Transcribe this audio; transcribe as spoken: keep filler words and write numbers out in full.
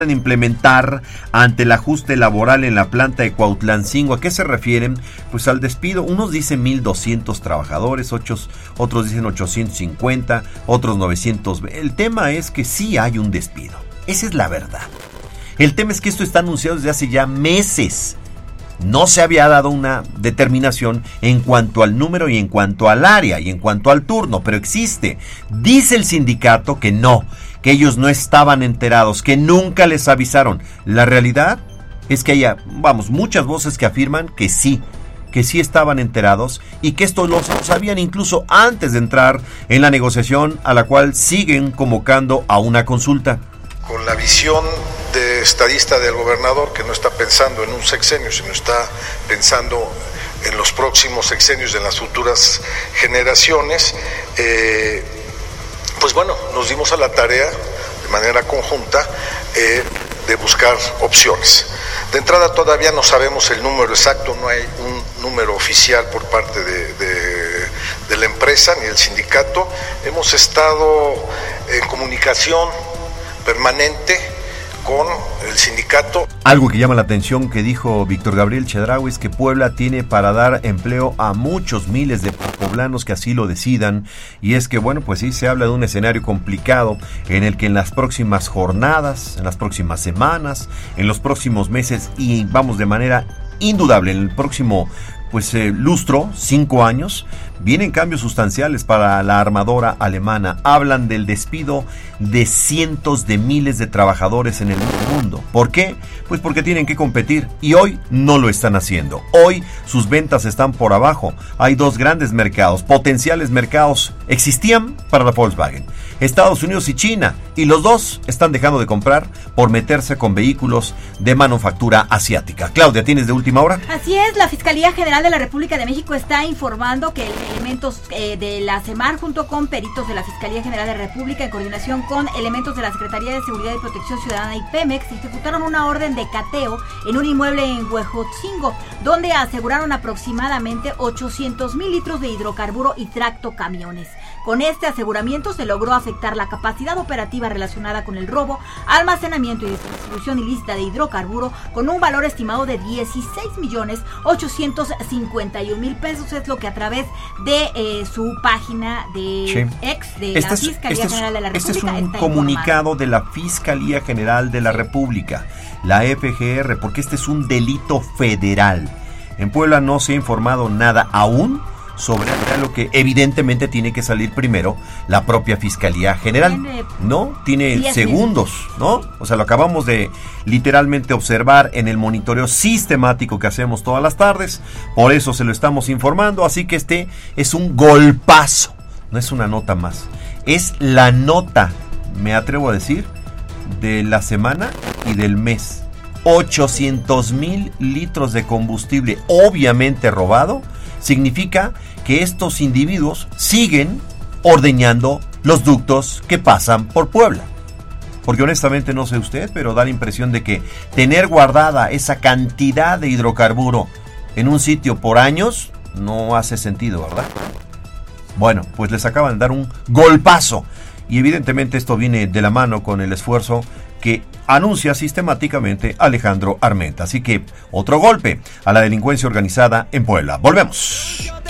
implementar ante el ajuste laboral en la planta de Cuautlancingo. ¿A qué se refieren? Pues al despido. Unos dicen mil doscientos trabajadores, otros, otros dicen ochocientos cincuenta, otros novecientos. El tema es que sí hay un despido. Esa es la verdad. El tema es que esto está anunciado desde hace ya meses. No se había dado una determinación en cuanto al número y en cuanto al área y en cuanto al turno, pero existe. Dice el sindicato que no, que ellos no estaban enterados, que nunca les avisaron. La realidad es que hay, vamos, muchas voces que afirman que sí, que sí estaban enterados y que esto lo sabían incluso antes de entrar en la negociación, a la cual siguen convocando a una consulta. Con la visión de estadista del gobernador, que no está pensando en un sexenio, sino está pensando en los próximos sexenios, en las futuras generaciones, eh, pues bueno, nos dimos a la tarea de manera conjunta eh, de buscar opciones. De entrada todavía no sabemos el número exacto, no hay un número oficial por parte de, de, de la empresa ni del sindicato. Hemos estado en comunicación permanente con el sindicato. Algo que llama la atención que dijo Víctor Gabriel Chedraui es que Puebla tiene para dar empleo a muchos miles de poblanos que así lo decidan, y es que bueno, pues sí se habla de un escenario complicado en el que en las próximas jornadas, en las próximas semanas, en los próximos meses y vamos de manera indudable en el próximo pues eh, lustro, cinco años, vienen cambios sustanciales para la armadora alemana. Hablan del despido de cientos de miles de trabajadores en el mundo. ¿Por qué? Pues porque tienen que competir y hoy no lo están haciendo. Hoy sus ventas están por abajo. Hay dos grandes mercados, potenciales mercados, existían para la Volkswagen, Estados Unidos y China, y los dos están dejando de comprar por meterse con vehículos de manufactura asiática. Claudia, ¿tienes de última hora? Así es, la Fiscalía General de la República de México está informando que elementos eh, de la CEMAR junto con peritos de la Fiscalía General de la República en coordinación con elementos de la Secretaría de Seguridad y Protección Ciudadana y Pemex ejecutaron una orden de cateo en un inmueble en Huejotzingo, donde aseguraron aproximadamente ochocientos mil litros de hidrocarburo y tractocamiones. Con este aseguramiento se logró afectar la capacidad operativa relacionada con el robo, almacenamiento y distribución ilícita de hidrocarburo con un valor estimado de dieciséis millones ochocientos cincuenta y un mil pesos. Es lo que a través de eh, su página de sí. ex de este la es, Fiscalía este General de la República. Este es un está comunicado informado. de la Fiscalía General de la República, la F G R, porque este es un delito federal. En Puebla no se ha informado nada aún sobre lo que evidentemente tiene que salir primero la propia Fiscalía General, ¿no? Tiene segundos, ¿no? O sea, lo acabamos de literalmente observar en el monitoreo sistemático que hacemos todas las tardes, por eso se lo estamos informando, así que este es un golpazo, no es una nota más, es la nota, me atrevo a decir, de la semana y del mes. ochocientos mil litros de combustible, obviamente robado, significa que estos individuos siguen ordeñando los ductos que pasan por Puebla. Porque honestamente no sé usted, pero da la impresión de que tener guardada esa cantidad de hidrocarburo en un sitio por años no hace sentido, ¿verdad? Bueno, pues les acaban de dar un golpazo. Y evidentemente esto viene de la mano con el esfuerzo que anuncia sistemáticamente Alejandro Armenta. Así que otro golpe a la delincuencia organizada en Puebla. Volvemos.